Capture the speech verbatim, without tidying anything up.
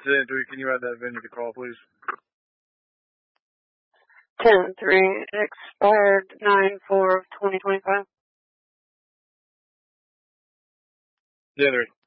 ten three, can you add that venue to call, please? ten three, expired nine four of twenty twenty-five. Yeah, there.